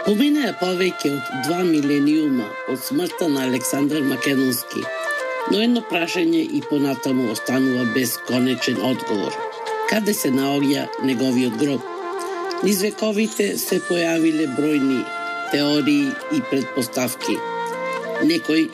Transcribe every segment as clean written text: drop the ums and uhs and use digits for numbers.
Поминаа повеќе од 2 милениума од смртта на Александар Македонски, но едно прашање и понатаму останува без конечен одговор. Каде се наоѓа неговиот гроб? Низ вековите се појавиле бројни теории и предпоставки. Некои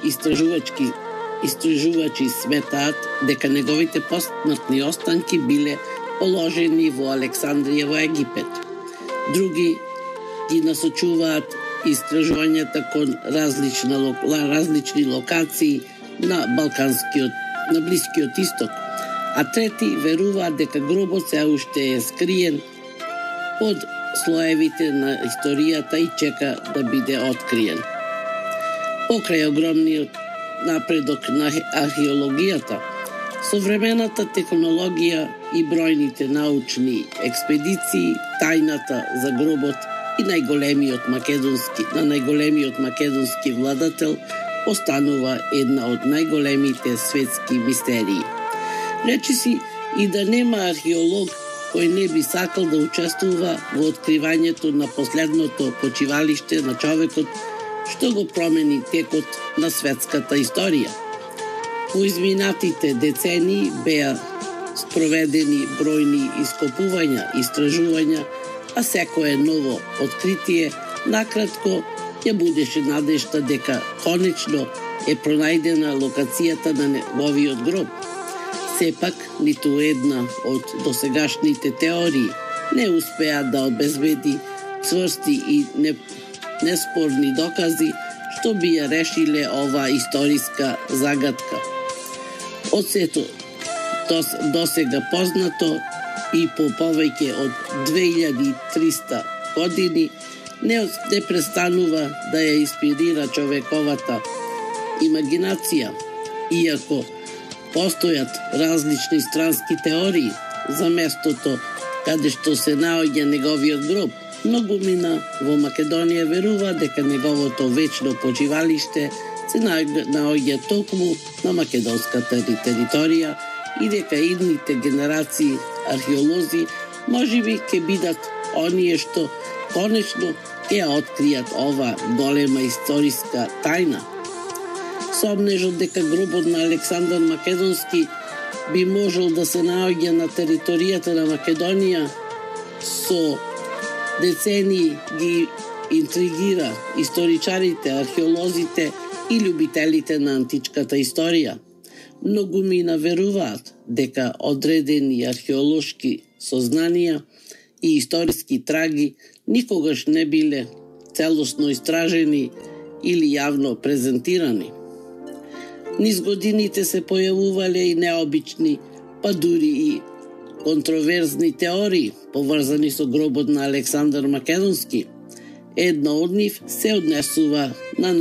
истражувачи сметаат дека неговите постсмртни останки биле положени во Александрија во Египет. Други ги насочуваат истражувањата кон различни локации на Блискиот Исток, а трети веруваат дека гробот се уште е скриен под слоевите на историјата и чека да биде откриен. Покрај огромниот напредок на археологијата, современата технологија и бројните научни експедиции, тајната за гробот и на најголемиот македонски владател останува една од најголемите светски мистерии. Речиси и да нема археолог кој не би сакал да учествува во откривањето на последното почивалиште на човекот што го промени текот на светската историја. Во изминатите децении беа спроведени бројни ископувања, истражувања, а секое ново откритие накратко ја будеше надежда дека конечно е пронајдена локацијата на неговиот гроб. Сепак, ниту една од досегашните теории не успеа да обезбеди цврсти и неспорни докази што би ја решиле ова историска загадка. Од сето досега познато и по повеќе од 2300 години не престанува да ја инспирира човековата имагинација, иако постојат различни странски теории за местото каде што се наоѓа неговиот гроб. Многумина во Македонија верува дека неговото вечно почивалиште се наоѓа токму на македонската територија и дека идните генерации археолози можеби ќе бидат оние што конечно ќе откријат ова голема историска тајна. Сомнежот дека гробот на Александар Македонски би можел да се наоѓа на територијата на Македонија со децении ги интригира историчарите, археолозите и љубителите на античката историја. Многумина веруваат дека одредени археолошки сознанија и историски траги никогаш не биле целосно истражени или јавно презентирани. Низ годините се појавувале и необични, па дури и контроверзни теории поврзани со гробот на Александар Македонски. Една од нив се однесува на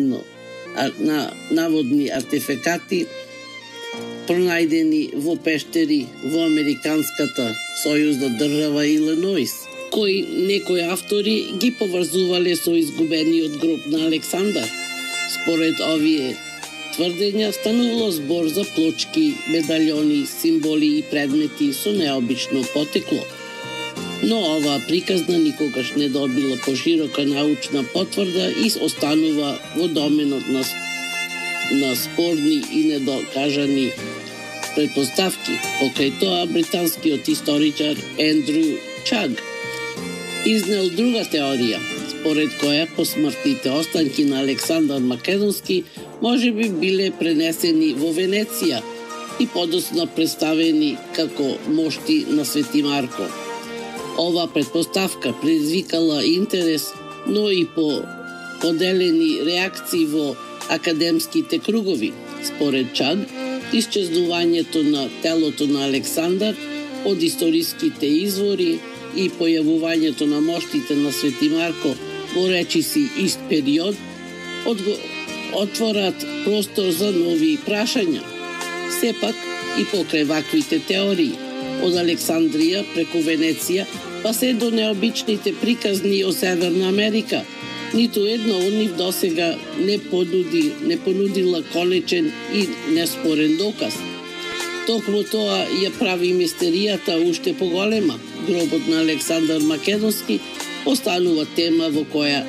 наводни артефакати пронајдени во пештери во американската сојузна држава Илиноис, кои некои автори ги поврзувале со изгубениот гроб на Александар. Според овие тврдења станувало збор за плочки, медальони, символи и предмети со необично потекло. Но оваа приказна никогаш не добила поширока научна потврда и останува во доменот на спорни и недокажани предпоставки. Покрај тоа, британскиот историчар Ендрю Чаг изнел друга теорија, според која посмртните останки на Александар Македонски можеби биле пренесени во Венеција и подоцна представени како мошти на Свети Марко. Ова предпоставка предизвикала интерес, но и по поделени реакции во академските кругови. Според Чаг, исчезнувањето на телото на Александар од историските извори и појавувањето на моштите на Свети Марко во речиси ист период отворат простор за нови прашања. Сепак и покрај ваквите теории, од Александрија преку Венеција па се до необичните приказни од Северна Америка, ниту едно од нив досега не понудила конечен и неспорен доказ. Токму тоа ја прави мистеријата уште поголема. Гробот на Александар Македонски останува тема во која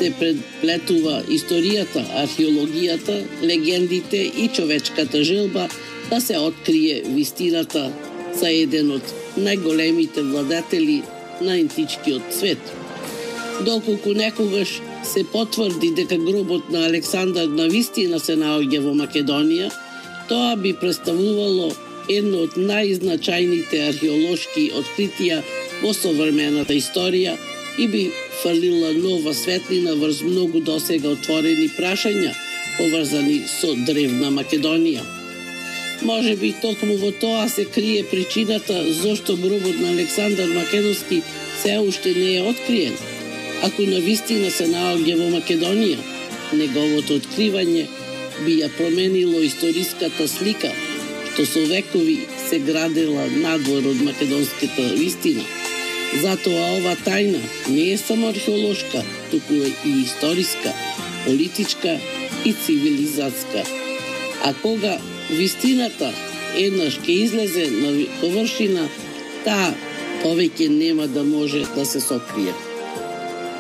се преплетува историјата, археологијата, легендите и човечката желба да се открие вистината за еден од најголемите владетели на античкиот свет. Доколку некогаш се потврди дека гробот на Александар навистина се наоѓа во Македонија, тоа би представувало едно од најзначајните археолошки откритија во современата историја и би фрлила нова светлина врз многу досега отворени прашања поврзани со древна Македонија. Може би токму во тоа се крие причината зошто гробот на Александар Македонски се уште не е откриен. Ако навистина се наоѓа во Македонија, неговото откривање би ја променило историската слика, што со векови се градела надвор од македонската вистина. Затоа ова тајна не е само археолошка, туку е и историска, политичка и цивилизатска. А кога вистината еднаш ќе излезе на површина, таа повеќе нема да може да се сокрие.